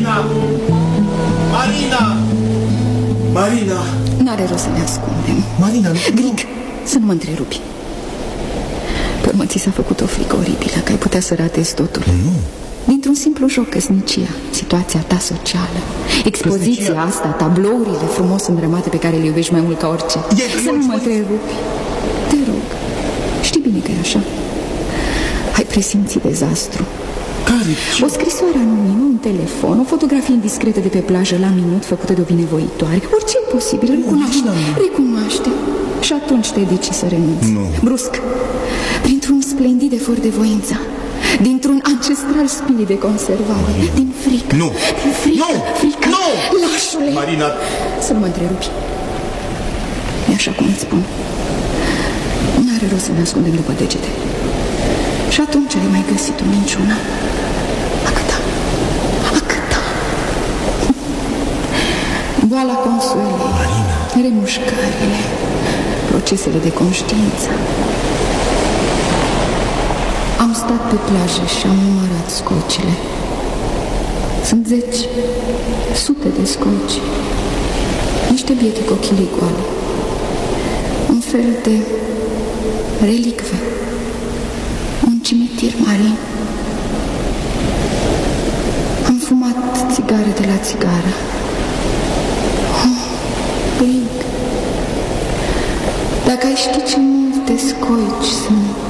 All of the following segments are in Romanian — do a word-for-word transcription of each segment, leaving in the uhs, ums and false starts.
Marina! Marina! Marina! N-are rost să ne ascundem. Marina, nu... Grig, să nu mă întrerupi. Pe urmă ți s-a făcut o frică oribilă că ai putea să ratezi totul. Nu. Dintr-un simplu joc, căsnicia, situația ta socială, expoziția căsnicia asta, tablourile frumos îndrămate pe care le iubești mai mult ca orice. E, să nu mă întrerupi. Te rog, știi bine că e așa. Ai presimțit dezastru. Care? Ce? O scrisoare anonimă, un telefon, o fotografie indiscretă de pe plajă la minut făcută de o binevoitoare. Orice e posibil, recunoaște. Recunoaște. Și atunci te-ai decis să renunți. Nu. Brusc, printr-un splendid efort de voință, dintr-un ancestral spirit de conservare. Marina. Din frică. Nu. Din frică. Nu. Frică. Nu. Lașule. Marina. Să nu mă întrerupi. E așa cum îți spun. N-are rost să ne ascundem după degete. Și atunci ai mai găsit o minciună. A câta. A câta. Boala consuelei. Marina. Remușcările. Procesele de conștiință. Am stat pe plajă și am numărat scocile. Sunt zeci, sute de scoci. Niște biete cochilii goale. Un fel de relicve. Un cimitir marin. Am fumat țigară de la țigară. Oh, Grig, dacă ai ști ce multe scoici sunt.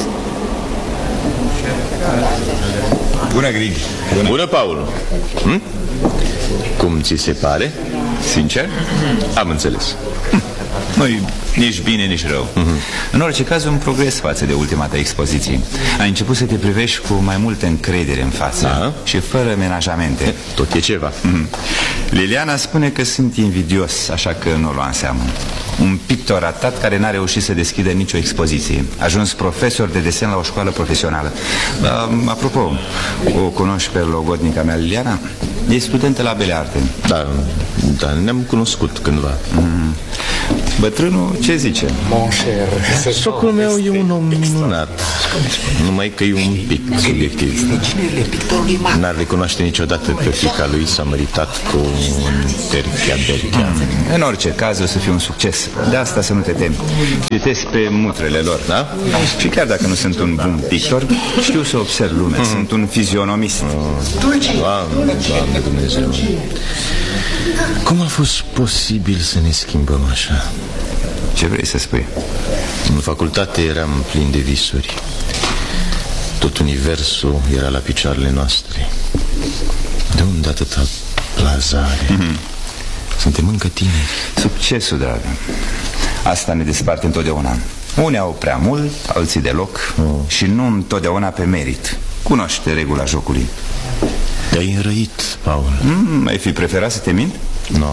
Bună, Grig. Bună, Bună Paul. Hm? Cum ți se pare? Sincer? Am înțeles. Nu-i nici bine, nici rău. uh-huh. În orice caz, un progres față de ultima ta expoziție. Ai început să te privești cu mai multă încredere în față. Aha. Și fără menajamente. Tot e ceva. uh-huh. Liliana spune că sunt invidios, așa că nu o lua în seamă. Un pictor ratat care n-a reușit să deschidă nicio expoziție. A ajuns profesor de desen la o școală profesională. Ba, apropo, o cunoști pe logodnica mea, Liliana? E studentă la Bele Arte. Da, da, ne-am cunoscut cândva. mm. Bătrânul ce zice? Mon cher, socul meu e un om minunat. Numai că e un pic subiectiv. N-ar recunoaște niciodată că fiica lui s-a măritat cu un terchia-berchea. mm. În orice caz o să fie un succes. De asta să nu te temi. Citesc pe mutrele lor, da? Și chiar dacă nu sunt un bun pictor, știu să observ lumea. mm. Sunt un fizionomist. mm. Doamne, Doamne Dumnezeu, cum a fost posibil să ne schimbăm așa? Ce vrei să spui? În facultate eram plin de visuri. Tot universul era la picioarele noastre. De unde atâta plazare? mm-hmm. Suntem încă tineri. Succesul, dragă. Asta ne desparte întotdeauna. Unii au prea mult, alții deloc. oh. Și nu întotdeauna pe merit. Cunoaște regula jocului. Te-ai înrăit, Paul. mm, Ai fi preferat să te mint? Nu, no.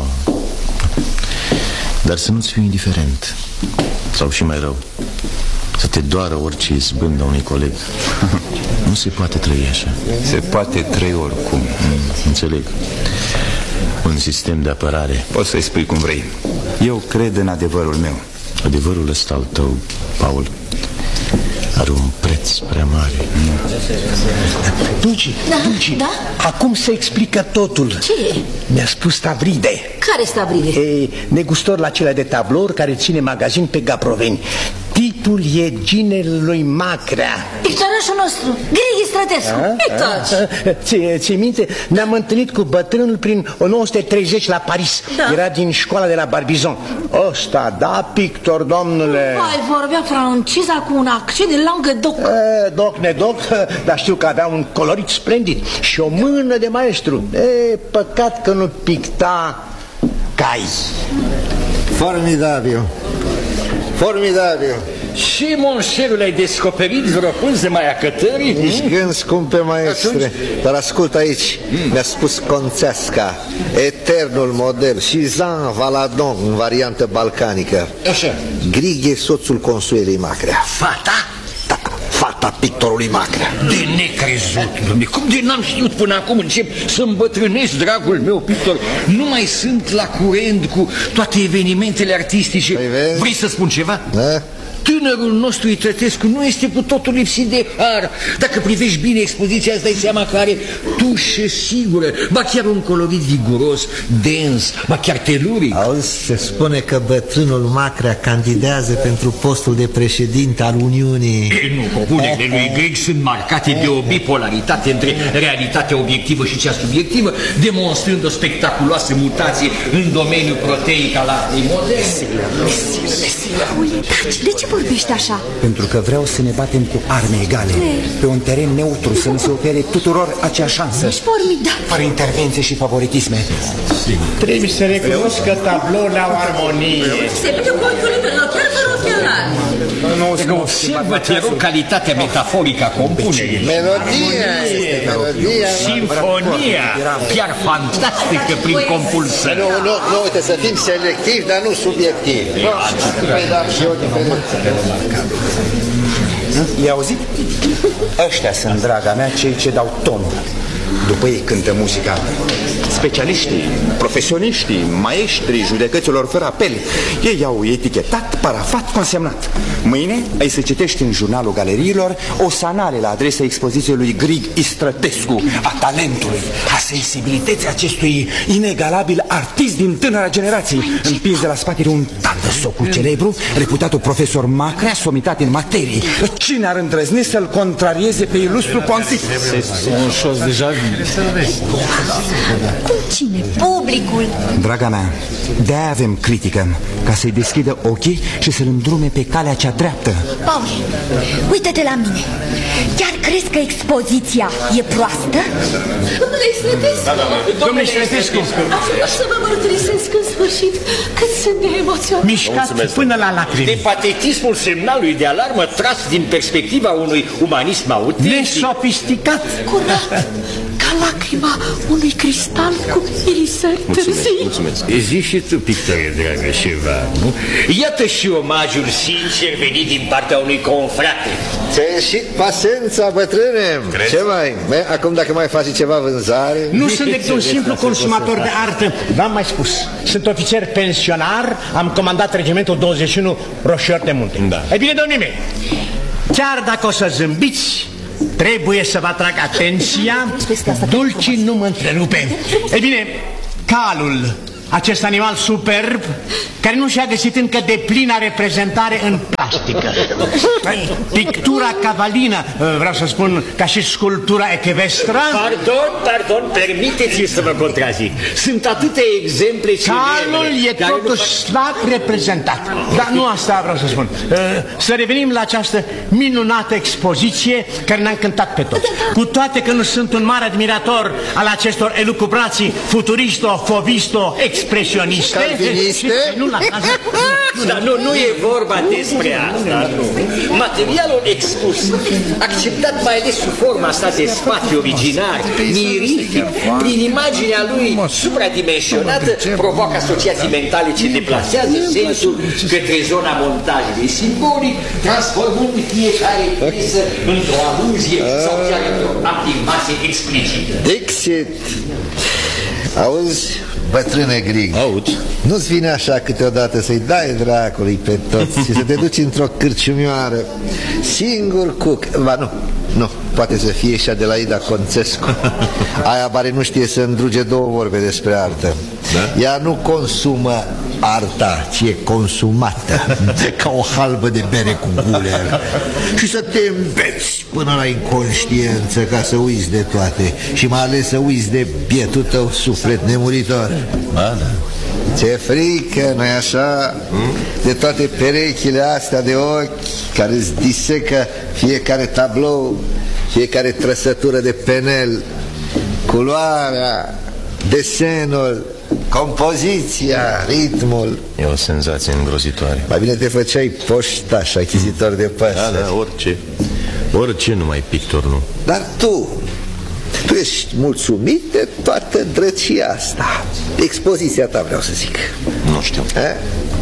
Dar să nu-ți fiu indiferent. Sau și mai rău, să te doară orice izbândă unui coleg. Nu se poate trăi așa. Se poate trăi oricum. mm, Înțeleg. Un sistem de apărare. Poți să-i spui cum vrei. Eu cred în adevărul meu. Adevărul ăsta al tău, Paul, are un preț prea mare. Dulci, da, Dulci, da? acum se explică totul. Ce? Mi-a spus Stavride. Care Stavride? E negustor la cele de tablouri care ține magazin pe Gaproveni. Titlul e Ginele lui Macrea. Pictorașul nostru, Grighi Strătescu. Pictor. Ți-i minte? Ne-am întâlnit cu bătrânul prin o nouă sute treizeci la Paris. Da. Era din școala de la Barbizon. Ăsta, da, pictor, domnule. Vai, vorbea franceza cu un accent de Languedoc. E, doc, nedoc, dar știu că avea un colorit splendid și o mână de maestru. E, păcat că nu picta cai. Formidabil. Formidabil. Și, monșerul, ai descoperit vreo pânză mai acătării? Nici gând, scumpe maestre. Atunci... Dar ascult aici, mm. mi-a spus Conțeasca, eternul model, și Jean Valadon în variantă balcanică. Așa. Grig e soțul Consuelei Macrea. Fata? Da, fata pictorului Macrea. De necrezut, dom'le. Cum de n-am știut până acum încep să îmbătrânesc, dragul meu pictor? Nu mai sunt la curent cu toate evenimentele artistice. Păi, vrei să spun ceva? Da? tânărul nostru Itătescu nu este cu totul lipsit de har. Dacă privești bine expoziția, îți dai seama că are tușă sigură, ba chiar un colorit viguros, dens, ba chiar teluric. Auzi, se spune că bătrânul Macrea candidează pentru postul de președinte al Uniunii. E, nu, propunerile lui Greg sunt marcate de o bipolaritate între realitatea obiectivă și cea subiectivă, demonstrând o spectaculoasă mutație în domeniul proteic al artei moderne. De ce vorbești așa? Pentru că vreau să ne batem cu arme egale, pe un teren neutru, să ne se ofere tuturor aceeași șansă. Ești formidabil. Fără intervenție și favoritisme. Trebuie să recunosc că tablourile au armonie. Se vede cu ochiul liber, chiar fără ochelari. Observă, te rog, calitatea metaforică a compunerii. Melodia este, melodia. Simfonia, chiar fantastică prin compulsări. Nu, nu, nu, uite, să fim selectivi, dar nu subiectivi. Păi, dar și eu diferență. I-ai auzit? Ăștia sunt, draga mea, cei ce dau tonul. După ei cântă muzica specialiștii, profesioniștii, maestrii judecăților fără apel. Ei au etichetat, parafat, consemnat. Mâine ai să citești în jurnalul galeriilor o sanare la adresa expoziției lui Grig Istrătescu, a talentului, a sensibilității acestui inegalabil artist din tânăra generație, împins de la spatele un tandăsocul celebru, reputatul profesor Macrea, somitat în materii. Cine ar îndrăzni să-l contrarieze pe ilustru pontif? Cum cine? Publicul. Draga mea, de-aia avem critică, ca să-i deschidă ochii și să-l îndrume pe calea cea dreaptă. Paul, uite-te la mine. Chiar crezi că expoziția e proastă? Domnule Istrătescu, Domnule Istrătescu, am vrut să vă mărturisesc în sfârșit cât sunt de emoționat. Mișcat până la lacrimi. de patetismul semnalului de alarmă tras din perspectiva unui umanism autentic. Nesofisticat. Curat, ca lacrima unui cristal cu irisări târzii. Mulțumesc. Zici și tu, pictore, dragă, ceva, nu? Iată și omagiul sincer venit din partea unui confrate. Ți-a ieșit pasența, bătrâne. Crezi? Ce mai? Bă, acum dacă mai faci ceva vânzare... Nu sunt decât un simplu consumator de artă. V-am mai spus. Sunt ofițer pensionar, am comandat regimentul douăzeci și unu Roșior de Munte. Da. Ei bine, domnii mei, chiar dacă o să zâmbiți, trebuie să vă atrag atenția. Dulcii nu mă întrerupe. Ei bine, calul, acest animal superb, care nu și-a găsit încă deplină reprezentare în plastică. Pictura cavalină, vreau să spun, ca și sculptura echevestră. Pardon, pardon, permiteți-mi să vă contrazic. Sunt atâtea exemple ce... Calul e totuși slab reprezentat. Dar nu asta vreau să spun. Să revenim la această minunată expoziție care ne-a încântat pe toți. Cu toate că nu sunt un mare admirator al acestor elucubrații futuristo, fovisto, expresioniste. Calviniste? Nu, la Dar nu, nu e vorba despre asta, nu. Materialul expus, acceptat mai ales sub forma sa de spațiu originar, mirific, prin imaginea lui supradimensionată, provoacă asociații mentale ce deplasează sensul către zona montajului simbolic, transformând fiecare piesă într-o aluzie sau chiar într-o afirmație explicită. Exit. Auzi, bătrâne Grig, Aud. nu-ți vine așa câteodată să-i dai dracului pe toți și să te duci într-o cârciumioară singur cu... Ba nu, nu, poate să fie și de la Ida Conțescu. Aia bare nu știe să îndruge două vorbe despre artă. Da? Ea nu consumă arta, ci e consumată. Ca o halbă de bere cu guler. Și să te îmbeți până la inconștiență, ca să uiți de toate. Și mai ales să uiți de bietul tău suflet nemuritor. Ba, da. Ți-e frică, nu-i așa? Hmm? De toate perechile astea de ochi care îți disecă fiecare tablou, fiecare trăsătură de penel, culoarea, desenul, compoziția, ritmul. E o senzație îngrozitoare. Mai bine te făceai poștaș, achizitor de păsări. Da, da, orice. Orice, numai pictor, nu. Dar tu, tu ești mulțumit de toată drăcia asta. Expoziția ta, vreau să zic. Nu știu. E?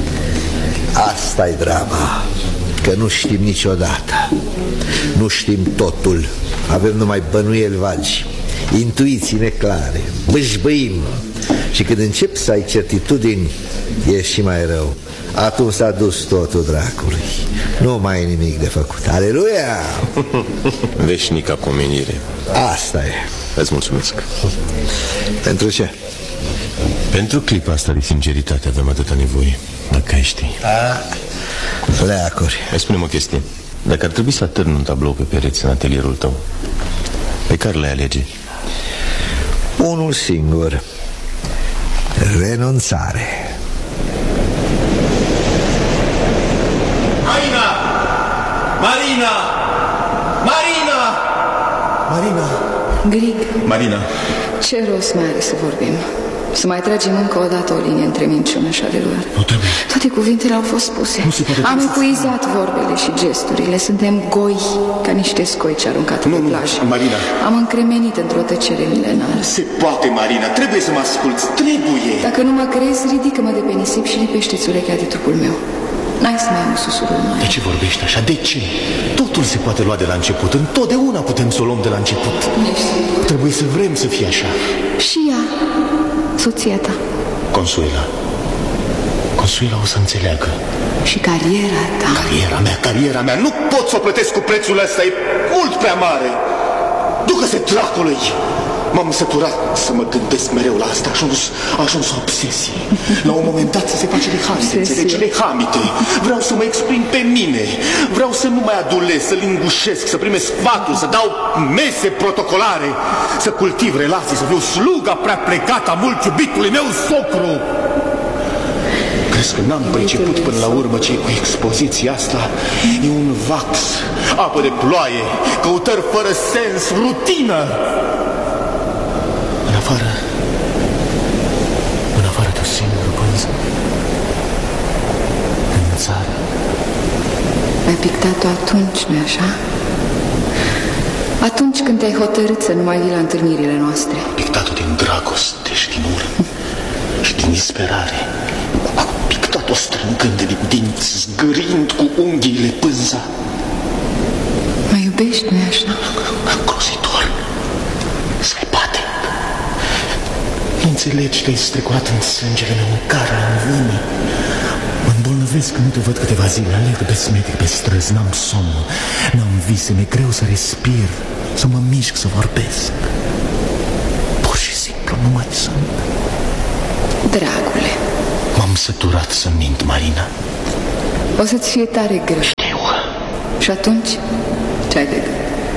Asta-i drama, că nu știm niciodată. Nu știm totul. Avem numai bănuieli vagi, intuiții neclare, bâșbâim. Și când începi să ai certitudini, e și mai rău. Atunci s-a dus totul dracului. Nu mai e nimic de făcut. Aleluia! Veșnica pomenire. Asta e. Îți mulțumesc. Pentru ce? Pentru clipa asta de sinceritate avem atâta nevoie. Dacă ai ști. Leacuri. Mai spune-mi o chestie. Dacă ar trebui să atârn un tablou pe pereți în atelierul tău, pe care le alege? Unul singur. Renunțare. Marina! Marina! Marina! Marina! Grig, Marina! ce rost mai are să vorbim? Să mai tragem încă o dată o linie între minciună și adevăr. Nu trebuie. Toate cuvintele au fost spuse. Am epuizat vorbele și gesturile. Suntem goi ca niște scoici aruncate nu, pe plajă. Nu, Marina. Am încremenit într-o tăcere milenară. Se poate, Marina. Trebuie să mă asculți. Trebuie. Dacă nu mă crezi, ridică-mă de pe nisip și lipește-ți urechea de trupul meu. N-ai să mai am susurul mai. De ce vorbești așa? De ce? Totul se poate lua de la început. Întotdeauna putem să o luăm de la început. Ești. Trebuie să vrem să fie așa. Și ea, soția ta. Consuela. Consuela o să înțeleagă. Și cariera ta. Cariera mea, cariera mea. Nu pot să o plătesc cu prețul ăsta. E mult prea mare. Ducă-se dracului. M-am săturat să mă gândesc mereu la asta. A ajuns, a ajuns o obsesie. La un moment dat să se face lehamite, înțelegi? Lehamite. Vreau să mă exprim pe mine. Vreau să nu mai adulez, să lingușesc, să primesc sfaturi, să dau mese protocolare, să cultiv relații, să fiu sluga prea plecată a mult iubitului meu socru. Crezi că n-am priceput până la urmă ce e cu expoziția asta? E un vax, apă de ploaie, căutări fără sens, rutină. În afară, în afară de o singură pânză, în țară. Ai pictat-o atunci, nu-i așa? Atunci când te-ai hotărât să nu mai vii la întâlnirile noastre. Pictat-o din dragoste și din urmă și din disperare. Am pictat-o strângând din dinți, zgârind cu unghiile pânza. Mă iubești, nu-i așa? Îngrozitor, sălbatic. Nu înțelegi că ai strecurat în sângele meu, în carne, în vine. Mă îmbolnăvesc când nu te văd câteva zile. Alerg besmetic pe străzi, n-am somn, n-am vise, mi-e greu să respir, să mă mișc, să vorbesc. Pur și simplu nu mai sunt. Dragule, m-am săturat să mint, Marina. o să-ți fie tare greu. Știu. Și atunci, ce ai de gând?